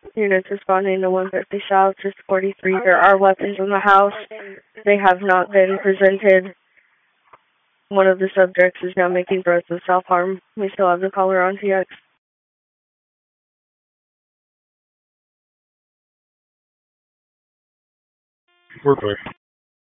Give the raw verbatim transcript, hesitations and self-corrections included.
Units responding to one fifty South, just forty-three. There are weapons in the house. They have not been presented. One of the subjects is now making threats of self-harm. We still have the caller on T X. We're clear.